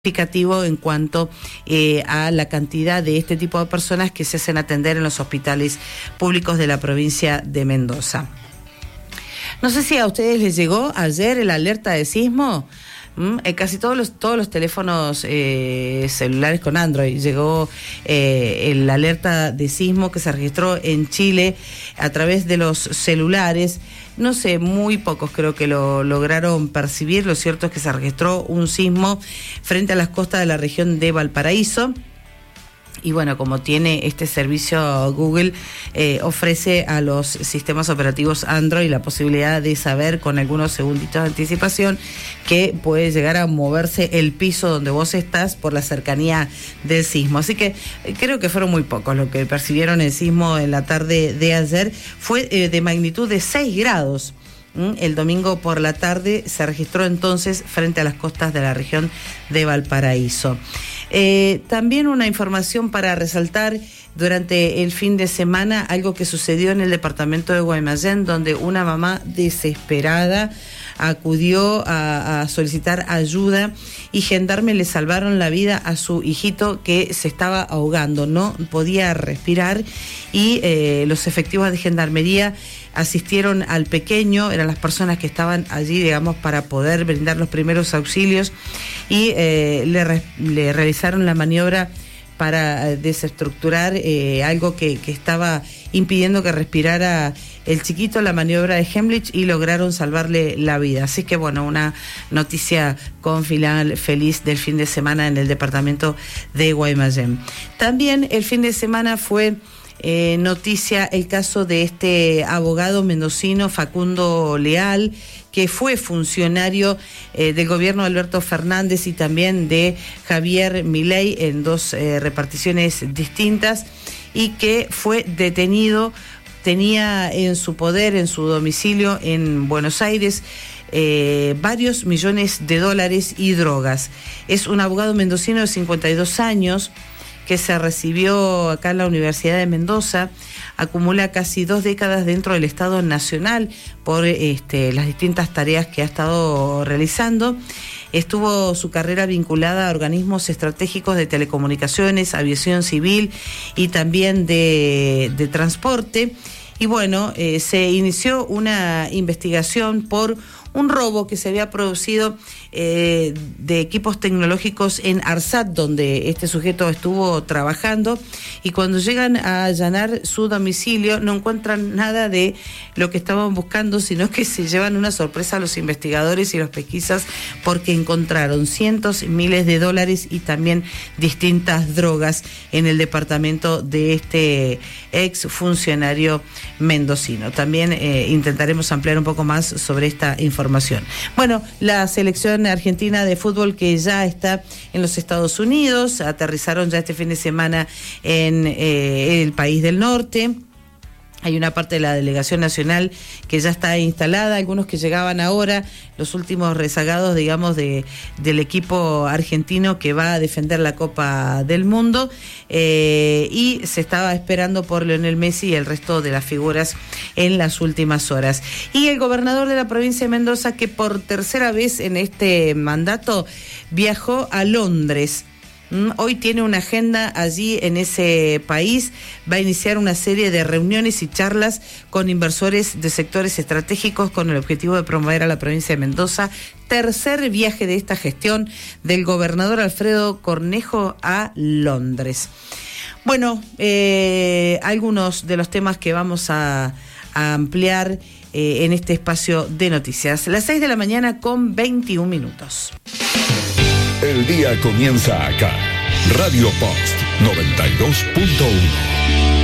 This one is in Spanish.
significativo en cuanto a la cantidad de este tipo de personas que se hacen atender en los hospitales públicos de la provincia de Mendoza. No sé si a ustedes les llegó ayer el alerta de sismo. Casi todos los teléfonos celulares con Android llegó el alerta de sismo que se registró en Chile a través de los celulares. No sé, muy pocos creo que lo lograron percibir. Lo cierto es que se registró un sismo frente a las costas de la región de Valparaíso. Y bueno, como tiene este servicio Google, ofrece a los sistemas operativos Android la posibilidad de saber con algunos segunditos de anticipación que puede llegar a moverse el piso donde vos estás por la cercanía del sismo. Así que creo que fueron muy pocos los que percibieron el sismo en la tarde de ayer. Fue de magnitud de 6 grados. El domingo por la tarde se registró entonces frente a las costas de la región de Valparaíso. También una información para resaltar durante el fin de semana, algo que sucedió en el departamento de Guaymallén, donde una mamá desesperada acudió a solicitar ayuda y gendarmes le salvaron la vida a su hijito que se estaba ahogando, no podía respirar y los efectivos de gendarmería asistieron al pequeño, eran las personas que estaban allí, digamos, para poder brindar los primeros auxilios y le realizaron la maniobra para desestructurar algo que estaba impidiendo que respirara el chiquito, la maniobra de Heimlich, y lograron salvarle la vida. Así que bueno, una noticia con final feliz del fin de semana en el departamento de Guaymallén. También el fin de semana fue noticia el caso de este abogado mendocino Facundo Leal, que fue funcionario del gobierno de Alberto Fernández y también de Javier Milei en dos reparticiones distintas, y que fue detenido. Tenía en su poder, en su domicilio en Buenos Aires, varios millones de dólares y drogas. Es un abogado mendocino de 52 años que se recibió acá en la Universidad de Mendoza, acumula casi 2 décadas dentro del Estado Nacional por las distintas tareas que ha estado realizando. Estuvo su carrera vinculada a organismos estratégicos de telecomunicaciones, aviación civil y también de transporte. Y bueno, se inició una investigación por un robo que se había producido de equipos tecnológicos en Arsat, donde este sujeto estuvo trabajando, y cuando llegan a allanar su domicilio no encuentran nada de lo que estaban buscando, sino que se llevan una sorpresa a los investigadores y los pesquisas, porque encontraron cientos, miles de dólares y también distintas drogas en el departamento de este ex funcionario mendocino. También intentaremos ampliar un poco más sobre esta información. Bueno, la selección argentina de fútbol, que ya está en los Estados Unidos, aterrizaron ya este fin de semana en el país del norte. Hay una parte de la delegación nacional que ya está instalada, algunos que llegaban ahora, los últimos rezagados, digamos, del equipo argentino que va a defender la Copa del Mundo, y se estaba esperando por Lionel Messi y el resto de las figuras en las últimas horas. Y el gobernador de la provincia de Mendoza, que por tercera vez en este mandato viajó a Londres. Hoy tiene una agenda allí en ese país, va a iniciar una serie de reuniones y charlas con inversores de sectores estratégicos con el objetivo de promover a la provincia de Mendoza. Tercer viaje de esta gestión del gobernador Alfredo Cornejo a Londres. Bueno, algunos de los temas que vamos a ampliar en este espacio de noticias. Las 6 de la mañana con 21 minutos. El día comienza acá. Radio Post 92.1.